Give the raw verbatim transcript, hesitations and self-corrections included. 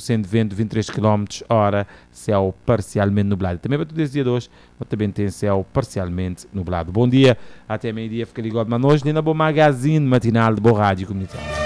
cento de vento, vinte e três quilómetros hora, céu parcialmente nublado. Também para todo esse dia de hoje, também tem céu parcialmente nublado. Bom dia, até meio-dia, fica ligado, mas hoje nem na boa magazine matinal de boa rádio comunitária.